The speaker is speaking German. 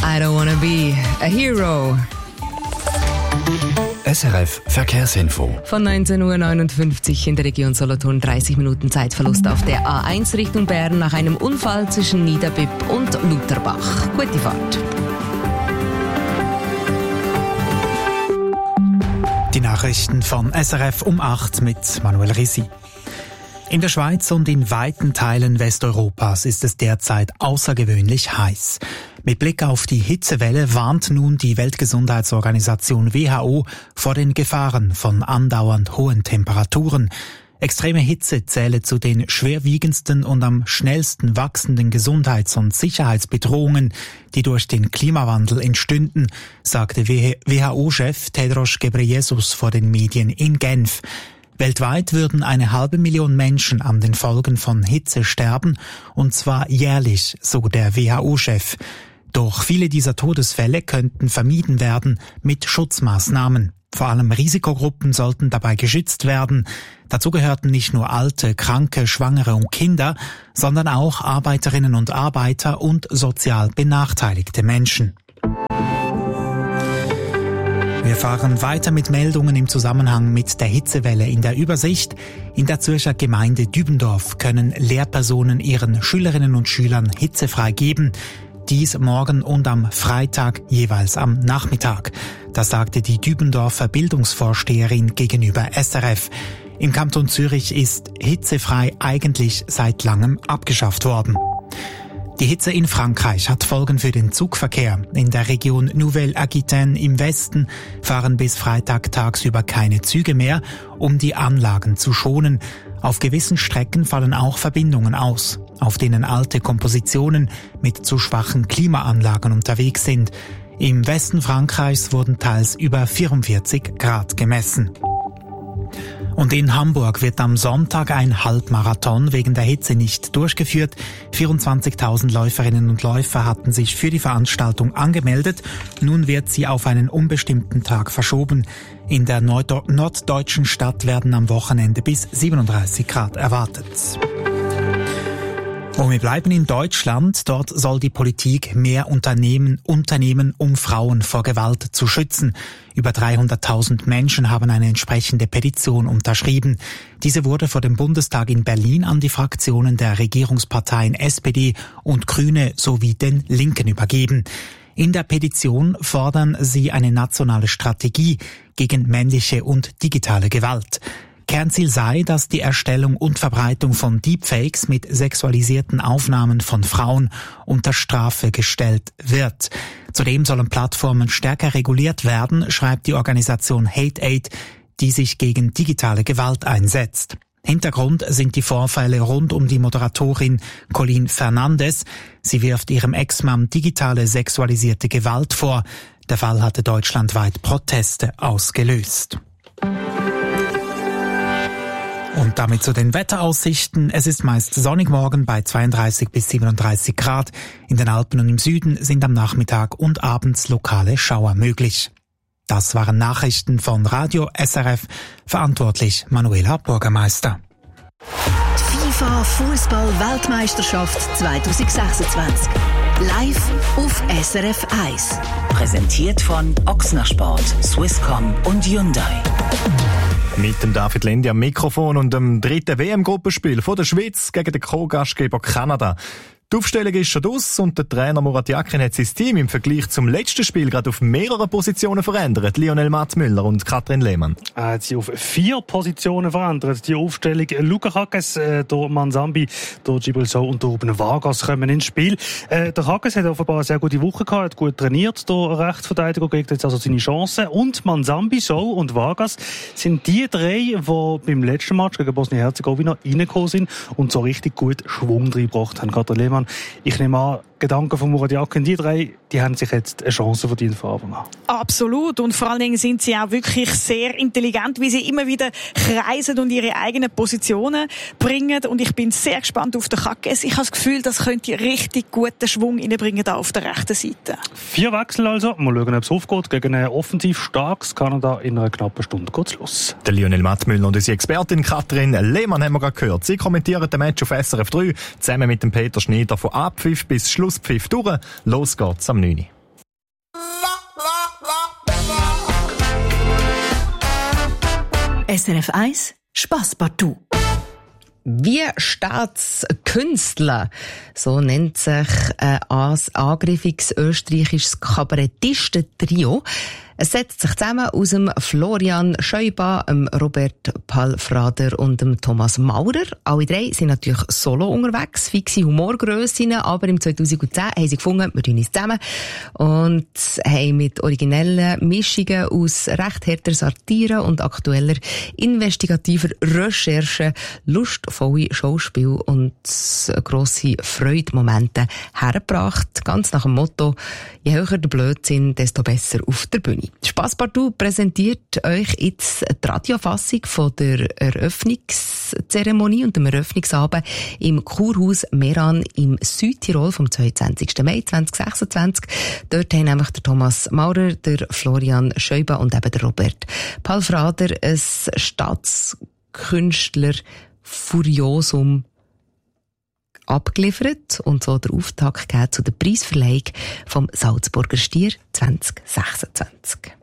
I don't wanna be a hero. SRF Verkehrsinfo. Von 19:59 Uhr in der Region Solothurn 30 Minuten Zeitverlust auf der A1 Richtung Bern nach einem Unfall zwischen Niederbipp und Lutherbach. Gute Fahrt. Die Nachrichten von SRF um 8 mit Manuel Risi. In der Schweiz und in weiten Teilen Westeuropas ist es derzeit außergewöhnlich heiß. Mit Blick auf die Hitzewelle warnt nun die Weltgesundheitsorganisation WHO vor den Gefahren von andauernd hohen Temperaturen. Extreme Hitze zähle zu den schwerwiegendsten und am schnellsten wachsenden Gesundheits- und Sicherheitsbedrohungen, die durch den Klimawandel entstünden, sagte WHO-Chef Tedros Ghebreyesus vor den Medien in Genf. Weltweit würden 500.000 Menschen an den Folgen von Hitze sterben, und zwar jährlich, so der WHO-Chef. Doch viele dieser Todesfälle könnten vermieden werden mit Schutzmaßnahmen. Vor allem Risikogruppen sollten dabei geschützt werden. Dazu gehörten nicht nur Alte, Kranke, Schwangere und Kinder, sondern auch Arbeiterinnen und Arbeiter und sozial benachteiligte Menschen. Wir fahren weiter mit Meldungen im Zusammenhang mit der Hitzewelle in der Übersicht. In der Zürcher Gemeinde Dübendorf können Lehrpersonen ihren Schülerinnen und Schülern hitzefrei geben. Dies morgen und am Freitag jeweils am Nachmittag. Das sagte die Dübendorfer Bildungsvorsteherin gegenüber SRF. Im Kanton Zürich ist hitzefrei eigentlich seit langem abgeschafft worden. Die Hitze in Frankreich hat Folgen für den Zugverkehr. In der Region Nouvelle-Aquitaine im Westen fahren bis Freitag tagsüber keine Züge mehr, um die Anlagen zu schonen. Auf gewissen Strecken fallen auch Verbindungen aus, auf denen alte Kompositionen mit zu schwachen Klimaanlagen unterwegs sind. Im Westen Frankreichs wurden teils über 44 Grad gemessen. Und in Hamburg wird am Sonntag ein Halbmarathon wegen der Hitze nicht durchgeführt. 24.000 Läuferinnen und Läufer hatten sich für die Veranstaltung angemeldet. Nun wird sie auf einen unbestimmten Tag verschoben. In der norddeutschen Stadt werden am Wochenende bis 37 Grad erwartet. Und wir bleiben in Deutschland. Dort soll die Politik mehr unternehmen, um Frauen vor Gewalt zu schützen. Über 300.000 Menschen haben eine entsprechende Petition unterschrieben. Diese wurde vor dem Bundestag in Berlin an die Fraktionen der Regierungsparteien SPD und Grüne sowie den Linken übergeben. In der Petition fordern sie eine nationale Strategie gegen männliche und digitale Gewalt. Kernziel sei, dass die Erstellung und Verbreitung von Deepfakes mit sexualisierten Aufnahmen von Frauen unter Strafe gestellt wird. Zudem sollen Plattformen stärker reguliert werden, schreibt die Organisation Hate-Aid, die sich gegen digitale Gewalt einsetzt. Hintergrund sind die Vorfälle rund um die Moderatorin Colleen Fernandes. Sie wirft ihrem Ex-Mann digitale sexualisierte Gewalt vor. Der Fall hatte deutschlandweit Proteste ausgelöst. Und damit zu den Wetteraussichten. Es ist meist sonnig morgen bei 32 bis 37 Grad. In den Alpen und im Süden sind am Nachmittag und abends lokale Schauer möglich. Das waren Nachrichten von Radio SRF. Verantwortlich Manuela Bürgermeister. Die FIFA Fußball-Weltmeisterschaft 2026. Live auf SRF 1. Präsentiert von Ochsner Sport, Swisscom und Hyundai. Mit dem David Lendi am Mikrofon und dem dritten WM-Gruppenspiel von der Schweiz gegen den Co-Gastgeber Kanada. Die Aufstellung ist schon aus und der Trainer Murat Yakin hat sein Team im Vergleich zum letzten Spiel gerade auf mehrere Positionen verändert. Lionel Mattmüller und Katrin Lehmann. Er hat sie auf 4 Positionen verändert. Die Aufstellung Luka Hagges, der Manzambi, der Gibril Sow und der Ruben Vargas kommen ins Spiel. Der Hagges hat offenbar eine sehr gute Woche gehabt, hat gut trainiert. Der Rechtsverteidiger kriegt jetzt also seine Chancen. Und Manzambi, Sow und Vargas sind die 3, die beim letzten Match gegen Bosnien-Herzegowina reingekommen sind und so richtig gut Schwung reingebracht haben. Katrin Lehmann, ich nehme an, Gedanken von Murat Yakin, die 3, die haben sich jetzt eine Chance verdient von Anfang an. Absolut. Und vor allen Dingen sind sie auch wirklich sehr intelligent, wie sie immer wieder kreisen und ihre eigenen Positionen bringen. Und ich bin sehr gespannt auf den Hagges. Ich habe das Gefühl, das könnte richtig guten Schwung reinbringen da auf der rechten Seite. 4 Wechsel also. Mal schauen, ob es aufgeht. Gegen ein offensiv starkes Kanada in einer knappen Stunde geht's los. Der Lionel Mattmüller und unsere Expertin Katrin Lehmann haben wir gerade gehört. Sie kommentieren den Match auf SRF 3 zusammen mit dem Peter Schneider von Abpfiff bis Schlusspfiff durch. Los geht's am 9. SRF 1 Spasspartout. Wie Staatskünstler, so nennt sich ein angriffiges österreichisches Kabarettisten-Trio. Es setzt sich zusammen aus dem Florian Scheuba, dem Robert Palfrader und dem Thomas Maurer. Alle drei sind natürlich solo unterwegs, fixe Humorgrössinnen, aber im 2010 haben sie gefunden, wir tun uns zusammen und haben mit originellen Mischungen aus recht härter Satire und aktueller investigativer Recherche lustvolle Schauspiel und grosse Freudemomente hergebracht. Ganz nach dem Motto, je höher der Blödsinn, desto besser auf der Bühne. Spasspartout präsentiert euch jetzt die Radiofassung von der Eröffnungszeremonie und dem Eröffnungsabend im Kurhaus Meran im Südtirol vom 22. Mai 2026. Dort haben nämlich der Thomas Maurer, der Florian Scheuba und eben der Robert Palfrader ein Staatskünstler Furiosum abgeliefert und so der Auftakt gegeben zu der Preisverleihung vom Salzburger Stier 2026.